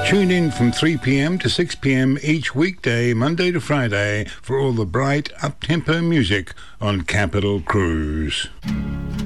Tune in from 3 p.m. to 6 p.m. each weekday, Monday to Friday, for all the bright, up-tempo music on Capital Cruise.